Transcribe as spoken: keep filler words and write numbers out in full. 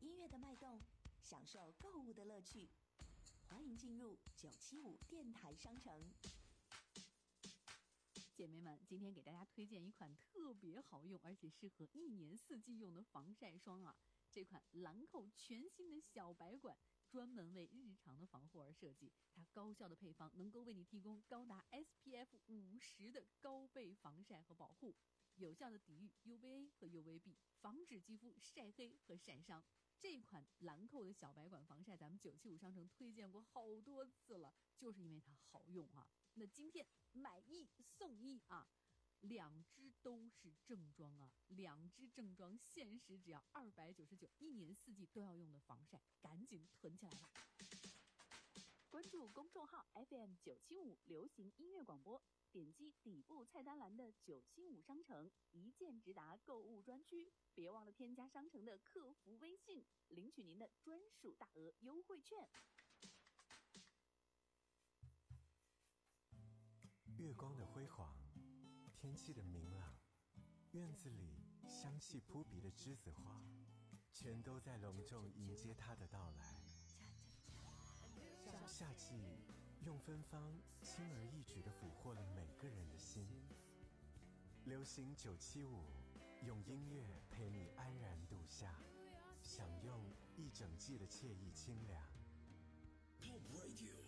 音乐的脉动，享受购物的乐趣。欢迎进入九七五电台商城。 姐妹们，今天给大家推荐一款特别好用而且适合一年四季用的防晒霜啊！这款兰蔻全新的小白管专门为日常的防护而设计，它高效的配方能够为你提供高达 S P F 五十的高倍防晒和保护，有效的抵御 U V A 和 U V B， 防止肌肤晒黑和晒伤。这款兰蔻的小白管防晒咱们九七五商城推荐过好多次了，就是因为它好用啊。那今天买一送一啊，两支都是正装啊，两支正装限时只要二百九十九，一年四季都要用的防晒，赶紧囤起来吧！关注公众号 F M 九七五流行音乐广播，点击底部菜单栏的九七五商城，一键直达购物专区，别忘了添加商城的客服微信，领取您的专属大额优惠券。 月光的辉煌，天气的明朗，院子里香气扑鼻的栀子花，全都在隆重迎接它的到来。夏季用芬芳轻而易举地俘获了每个人的心。流行九七五，用音乐陪你安然度夏，享用一整季的惬意清凉。 Pop Radio